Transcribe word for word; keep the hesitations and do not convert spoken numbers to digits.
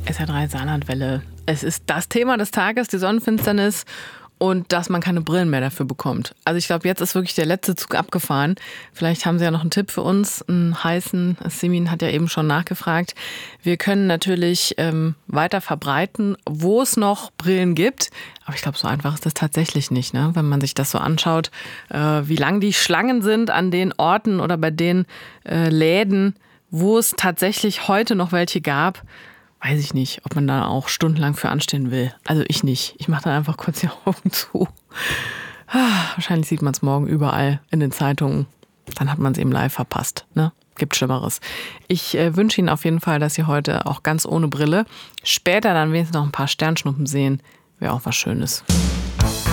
S R drei Saarlandwelle. Es ist das Thema des Tages, die Sonnenfinsternis und dass man keine Brillen mehr dafür bekommt. Also ich glaube, jetzt ist wirklich der letzte Zug abgefahren. Vielleicht haben Sie ja noch einen Tipp für uns, einen heißen. Simin hat ja eben schon nachgefragt. Wir können natürlich ähm, weiter verbreiten, wo es noch Brillen gibt. Aber ich glaube, so einfach ist das tatsächlich nicht, ne? Wenn man sich das so anschaut, äh, wie lang die Schlangen sind an den Orten oder bei den äh, Läden, wo es tatsächlich heute noch welche gab. Weiß ich nicht, ob man da auch stundenlang für anstehen will. Also ich nicht. Ich mache dann einfach kurz die Augen zu. Wahrscheinlich sieht man es morgen überall in den Zeitungen. Dann hat man es eben live verpasst. Ne? Gibt Schlimmeres. Ich äh, wünsche Ihnen auf jeden Fall, dass Sie heute auch ganz ohne Brille später dann wenigstens noch ein paar Sternschnuppen sehen. Wäre auch was Schönes.